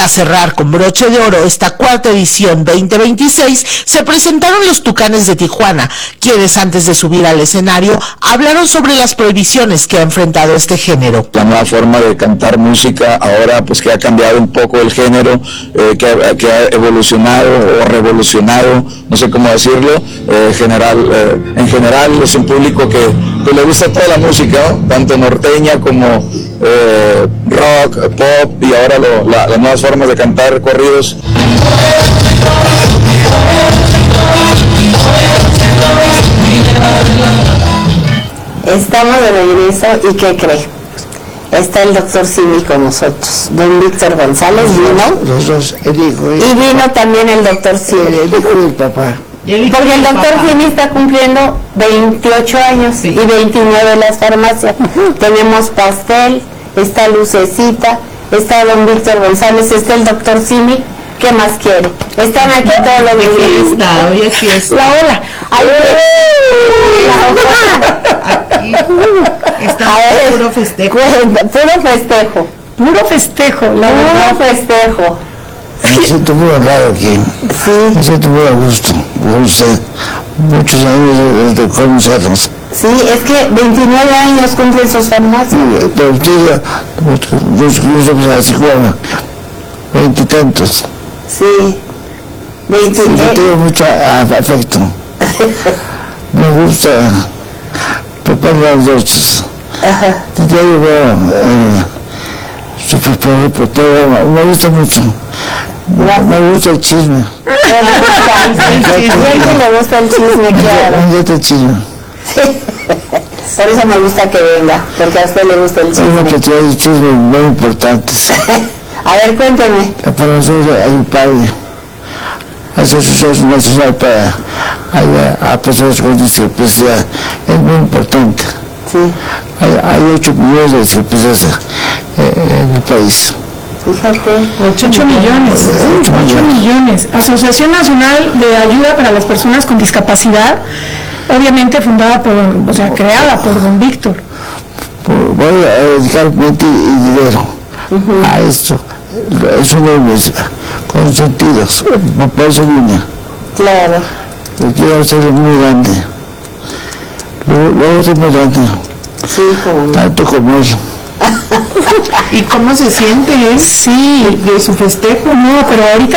Para cerrar con broche de oro esta cuarta edición 2026, se presentaron los Tucanes de Tijuana, quienes antes de subir al escenario hablaron sobre las prohibiciones que ha enfrentado este género. La nueva forma de cantar música ahora pues que ha cambiado un poco el género, que ha evolucionado o revolucionado, no sé cómo decirlo. En general es un público que le gusta toda la música, ¿no? Tanto norteña como rock, pop y ahora las nuevas formas de cantar corridos. Estamos de regreso y ¿qué cree? Está el doctor Simi con nosotros, don Víctor González vino. Los dos, el hijo. Y vino también el doctor Simi. El hijo y el papá. Porque el doctor Simi está cumpliendo 28 años y 29 en las farmacias. Tenemos pastel, está Lucecita, está don Víctor González, está el doctor Simi. ¿Qué más quiere? Están aquí todos los días. Hoy es fiesta. La ola. Aquí está puro festejo. Puro festejo. Puro festejo. Puro festejo. Me siento muy honrado aquí. Sí. Me siento muy a gusto con usted. Muchos años de conocernos. Sí, es que 29 años cumplen sus farmacias. Pero usted, nos fuimos a Tijuana, 20 y tantos. Sí. 29. Yo tengo mucho afecto. Me gusta preparar las noches. Ajá. Ya llevo su programa. Me gusta mucho. Me gusta el chisme. Siempre le gusta el chisme, claro. Me gusta el chisme. Por eso me gusta que venga, porque a usted le gusta el chisme. Tengo que traer chismes muy importantes. A ver, cuénteme. Para nosotros hay un padre. Asociación Nacional para a personas con discapacidad. Es muy importante. Sí. Hay 8 millones de discapacidades en el país. Fíjate. 8 millones. 8 millones. Asociación Nacional de Ayuda para las Personas con Discapacidad, obviamente fundada creada por don Víctor. Voy a dedicar mente y dinero a esto. Es una música con sentidos. Por eso vine. Claro. Yo quiero ser muy grande. Luego ser muy grande. Sí, como Tanto como él. ¿Y cómo se siente él? Sí, de su festejo, no, pero ahorita